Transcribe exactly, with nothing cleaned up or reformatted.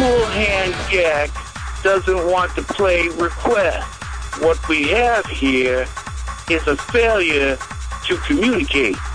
Cool Hand Jack doesn't want to play request. What we have here is a failure to communicate.